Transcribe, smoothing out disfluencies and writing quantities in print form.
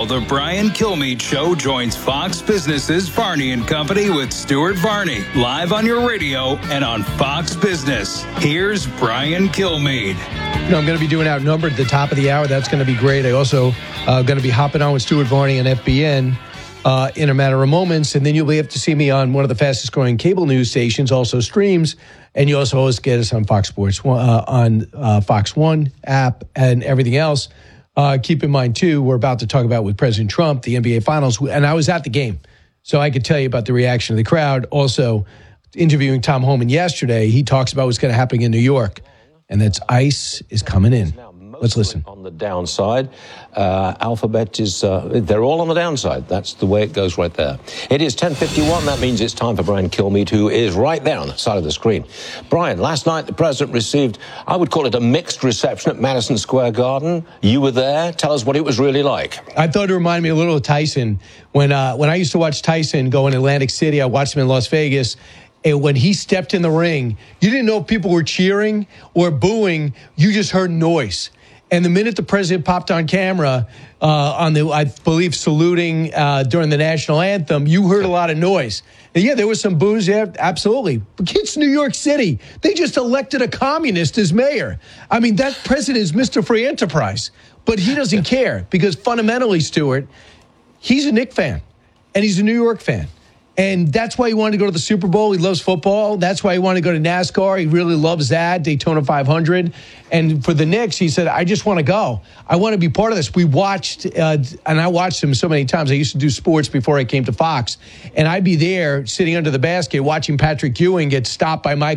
the Brian Kilmeade Show joins Fox Business's Varney and Company with Stuart Varney, live on your radio and on Fox Business. Here's Brian Kilmeade. I'm going to be doing Outnumbered at the top of the hour. That's going to be great. I also going to be hopping on with Stuart Varney on FBN in a matter of moments. And then you'll be able to see me on one of the fastest growing cable news stations, also streams. And you also always get us on Fox Sports, on Fox One app and everything else. Keep in mind, too, we're about to talk about with President Trump, the NBA Finals. And I was at the game, so I could tell you about the reaction of the crowd. Also, interviewing Tom Homan yesterday, he talks about what's going to happen in New York. And that's ICE is coming in. Let's listen. On the downside, Alphabet is, they're all on the downside. That's the way it goes right there. It is 10:51. That means it's time for Brian Kilmeade, who is right there on the side of the screen. Brian, last night the president received, I would call it a mixed reception at Madison Square Garden. You were there. Tell us what it was really like. I thought it reminded me a little of Tyson. When I used to watch Tyson go in Atlantic City, I watched him in Las Vegas. And when he stepped in the ring, you didn't know if people were cheering or booing. You just heard noise. And the minute the president popped on camera I believe, saluting during the national anthem, you heard a lot of noise. And yeah, there was some boos there, absolutely. But it's New York City. They just elected a communist as mayor. I mean, that president is Mr. Free Enterprise. But he doesn't care because fundamentally, Stuart, he's a Knicks fan and he's a New York fan. And that's why he wanted to go to the Super Bowl. He loves football. That's why he wanted to go to NASCAR. He really loves that, Daytona 500. And for the Knicks, he said, I just want to go. I want to be part of this. We watched, and I watched him so many times. I used to do sports before I came to Fox. And I'd be there sitting under the basket watching Patrick Ewing get stopped by Mike